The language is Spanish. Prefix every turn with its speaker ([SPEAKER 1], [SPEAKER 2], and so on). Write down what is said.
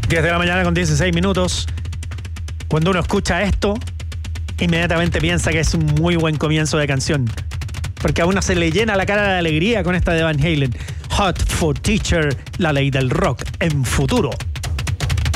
[SPEAKER 1] 10 de la mañana con 16 minutos. Cuando uno escucha esto, inmediatamente piensa que es un muy buen comienzo de canción. Porque a uno se le llena la cara de alegría con esta de Van Halen. Hot for Teacher, la ley del rock en Futuro.